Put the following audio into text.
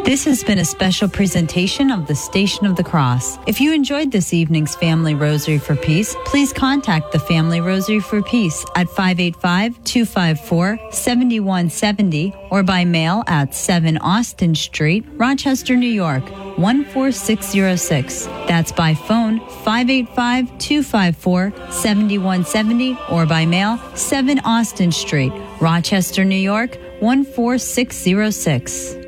This has been a special presentation of the Station of the Cross. If you enjoyed this evening's Family Rosary for Peace, please contact the Family Rosary for Peace at 585-254-7170 or by mail at 7 Austin Street, Rochester, New York, 14606. That's by phone 585-254-7170 or by mail 7 Austin Street, Rochester, New York, 14606.